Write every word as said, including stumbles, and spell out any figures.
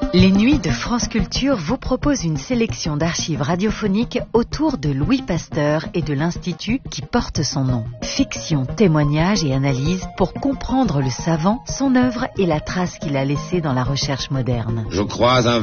Les Nuits de France Culture vous proposent une sélection d'archives radiophoniques autour de Louis Pasteur et de l'Institut qui porte son nom. Fiction, témoignages et analyses pour comprendre le savant, son œuvre et la trace qu'il a laissée dans la recherche moderne. Je crois un